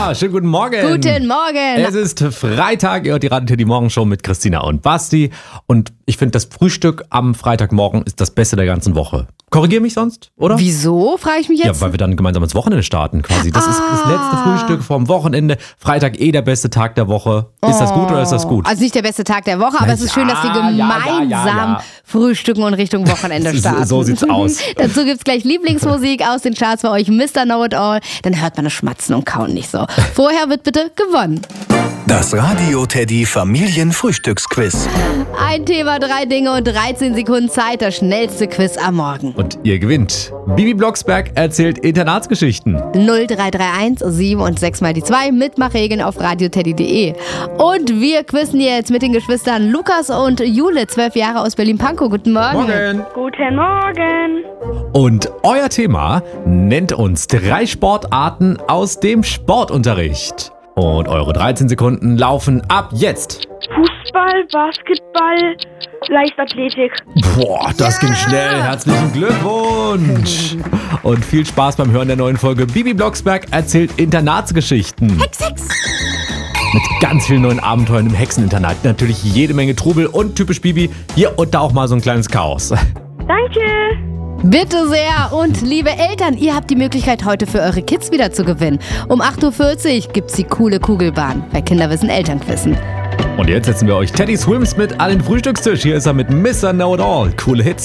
Ja, schönen guten Morgen. Guten Morgen. Es ist Freitag, ihr hört die Radio Teddy Morgenshow mit Christina und Basti. Und ich finde, das Frühstück am Freitagmorgen ist das Beste der ganzen Woche. Korrigier mich sonst, oder? Wieso, frage ich mich jetzt? Ja, weil wir dann gemeinsam ins Wochenende starten quasi. Das ist das letzte Frühstück vom Wochenende. Freitag der beste Tag der Woche. Ist das gut oder ist das gut? Also nicht der beste Tag der Woche, aber es ist schön, dass wir gemeinsam frühstücken und Richtung Wochenende starten. So sieht's aus. Dazu gibt's gleich Lieblingsmusik aus den Charts für euch, Mr. Know-It-All. Dann hört man das Schmatzen und Kauen nicht so. Vorher wird bitte gewonnen. Das Radio Teddy Familienfrühstücksquiz. Ein Thema, 3 Dinge und 13 Sekunden Zeit. Das schnellste Quiz am Morgen. Und ihr gewinnt. Bibi Blocksberg erzählt Internatsgeschichten. 0331 7 und 6 mal die 2. Mitmachregeln auf radioteddy.de. Und wir quizzen jetzt mit den Geschwistern Lukas und Jule, 12 Jahre aus Berlin-Pankow. Guten Morgen. Morgen. Guten Morgen. Und euer Thema nennt uns 3 Sportarten aus dem Sportunterricht. Und eure 13 Sekunden laufen ab jetzt. Fußball, Basketball, Leichtathletik. Boah, das ging schnell. Herzlichen Glückwunsch. Und viel Spaß beim Hören der neuen Folge. Bibi Blocksberg erzählt Internatsgeschichten. Hex. Mit ganz vielen neuen Abenteuern im Hexeninternat. Natürlich jede Menge Trubel und typisch Bibi. Hier und da auch mal so ein kleines Chaos. Danke. Bitte sehr. Und liebe Eltern, ihr habt die Möglichkeit, heute für eure Kids wieder zu gewinnen. Um 8.40 Uhr gibt's die coole Kugelbahn bei Kinderwissen Elternquissen. Und jetzt setzen wir euch Teddy Swims mit an den Frühstückstisch. Hier ist er mit Mr. Know-It-All. Coole Hits.